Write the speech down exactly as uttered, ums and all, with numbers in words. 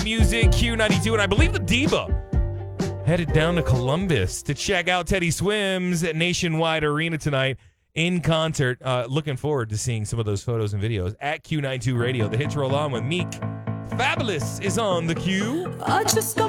Music Q ninety-two, and I believe the Diva headed down to Columbus to check out Teddy Swims at Nationwide Arena tonight in concert. Uh, looking forward to seeing some of those photos and videos at Q ninety-two Radio. The hits roll on with Meek. Fabulous is on the Q. I just got